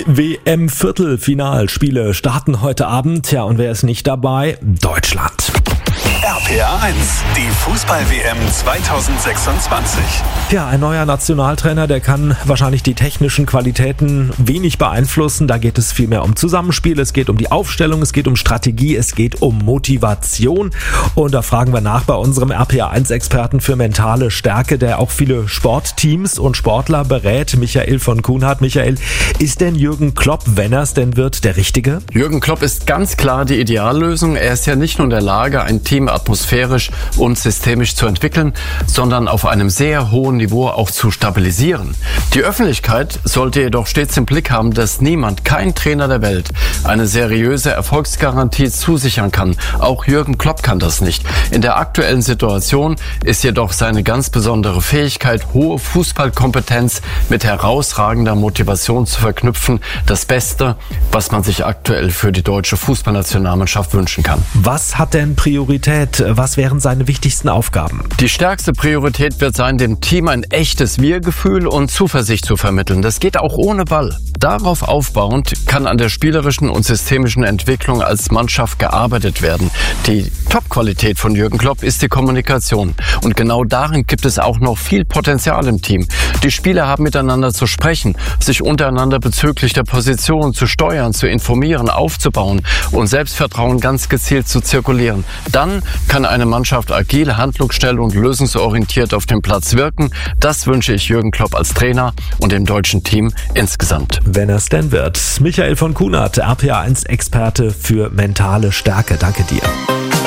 WM-Viertelfinalspiele starten heute Abend. Ja, und wer ist nicht dabei? Deutschland. RPA 1, die Fußball-WM 2026. Ja, ein neuer Nationaltrainer, der kann wahrscheinlich die technischen Qualitäten wenig beeinflussen. Da geht es vielmehr um Zusammenspiel, es geht um die Aufstellung, es geht um Strategie, es geht um Motivation. Und da fragen wir nach bei unserem RPA 1-Experten für mentale Stärke, der auch viele Sportteams und Sportler berät, Michael von Kuhnhardt. Michael, ist denn Jürgen Klopp, wenn er es denn wird, der Richtige? Jürgen Klopp ist ganz klar die Ideallösung. Er ist ja nicht nur in der Lage, ein Team atmosphärisch und systemisch zu entwickeln, sondern auf einem sehr hohen Niveau auch zu stabilisieren. Die Öffentlichkeit sollte jedoch stets im Blick haben, dass niemand, kein Trainer der Welt, eine seriöse Erfolgsgarantie zusichern kann. Auch Jürgen Klopp kann das nicht. In der aktuellen Situation ist jedoch seine ganz besondere Fähigkeit, hohe Fußballkompetenz mit herausragender Motivation zu verknüpfen, das Beste, was man sich aktuell für die deutsche Fußballnationalmannschaft wünschen kann. Was hat denn Priorität? Was wären seine wichtigsten Aufgaben? Die stärkste Priorität wird sein, dem Team ein echtes Wir-Gefühl und Zuversicht zu vermitteln. Das geht auch ohne Ball. Darauf aufbauend kann an der spielerischen und systemischen Entwicklung als Mannschaft gearbeitet werden. Die Top-Qualität von Jürgen Klopp ist die Kommunikation. Und genau darin gibt es auch noch viel Potenzial im Team. Die Spieler haben miteinander zu sprechen, sich untereinander bezüglich der Position zu steuern, zu informieren, aufzubauen und Selbstvertrauen ganz gezielt zu zirkulieren. Dann kann eine Mannschaft agil, handlungsschnell und lösungsorientiert auf dem Platz wirken. Das wünsche ich Jürgen Klopp als Trainer und dem deutschen Team insgesamt. Wenn er es denn wird. Michael von Kuhnhardt, RPA 1-Experte für mentale Stärke. Danke dir.